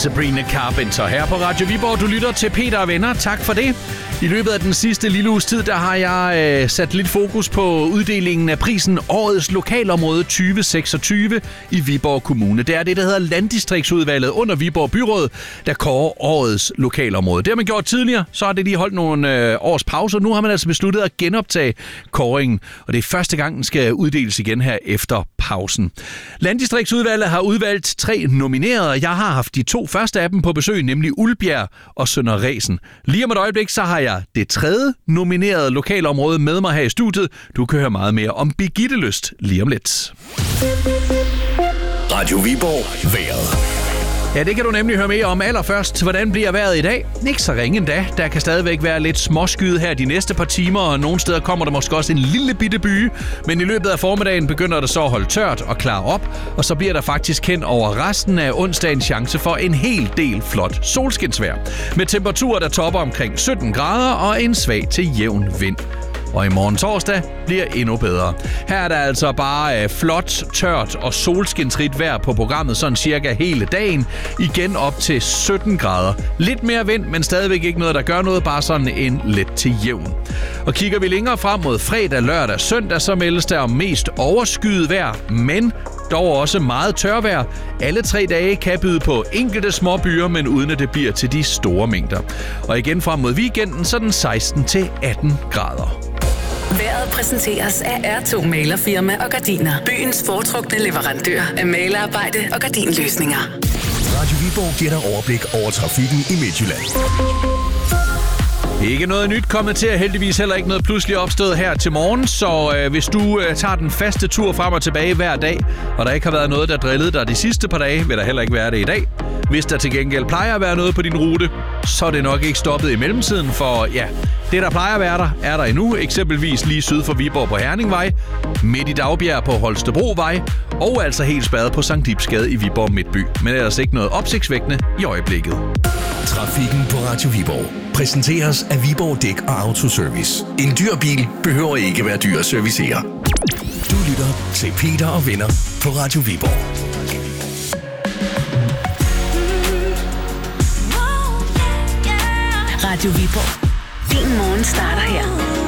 Sabrina Carpenter her på Radio Viborg. Du lytter til Peter og Venner. Tak for det. I løbet af den sidste lille uges tid, der har jeg sat lidt fokus på uddelingen af prisen Årets Lokalområde 2026 i Viborg Kommune. Det er det, der hedder Landdistriktsudvalget under Viborg Byråd, der kårer Årets Lokalområde. Det har man gjort tidligere, så har det lige holdt nogle års pause. Nu har man altså besluttet at genoptage kåringen, og det er første gang, den skal uddeles igen her efter pausen. Landdistriktsudvalget har udvalgt 3 nominerede. Jeg har haft de 2 første af dem på besøg, nemlig Ulbjerg og Sønder Ræsen. Lige om et øjeblik, så har jeg det 3. nominerede lokalområde med mig her i studiet. Du kan høre meget mere om Birgittelyst lige om lidt. Radio Viborg Vejret. Ja, det kan du nemlig høre mere om allerførst. Hvordan bliver vejret i dag? Ikke så ringe endda. Der kan stadigvæk være lidt småskyet her de næste par timer, og nogle steder kommer der måske også en lille bitte byge. Men i løbet af formiddagen begynder det så at holde tørt og klare op, og så bliver der faktisk hen over resten af onsdagen chance for en hel del flot solskinsvejr. Med temperaturer, der topper omkring 17 grader og en svag til jævn vind. Og i morgen torsdag bliver endnu bedre. Her er der altså bare flot, tørt og solskinsrigt vejr på programmet, sådan cirka hele dagen. Igen op til 17 grader. Lidt mere vind, men stadigvæk ikke noget, der gør noget, bare sådan en let til jævn. Og kigger vi længere frem mod fredag, lørdag og søndag, så meldes der om mest overskyet vejr, men dog også meget tørvejr. Alle 3 dage kan byde på enkelte små byer, men uden at det bliver til de store mængder. Og igen frem mod weekenden, så den 16 til 18 grader. Vejret præsenteres af R2 Malerfirma og Gardiner. Byens foretrukne leverandør af malerarbejde og gardinløsninger. Radio Viborg giver dig overblik over trafikken i Midtjylland. Ikke noget nyt kommet til, heldigvis heller ikke noget pludselig opstået her til morgen, så hvis du tager den faste tur frem og tilbage hver dag, og der ikke har været noget, der drillede dig de sidste par dage, vil der heller ikke være det i dag. Hvis der til gengæld plejer at være noget på din rute, så er det nok ikke stoppet i mellemtiden, for ja, det der plejer at være der, er der endnu, eksempelvis lige syd for Viborg på Herningvej, midt i Dagbjerg på Holstebrovej, og altså helt spadet på Sankt Ibsgade i Viborg Midtby, men ellers ikke noget opsigtsvækkende i øjeblikket. Trafikken på Radio Viborg præsenteres af Viborg Dæk og Autoservice. En dyr bil behøver ikke være dyr at servicere. Du lytter til Peter og Venner på Radio Viborg. Radio Viborg. Din morgen starter her.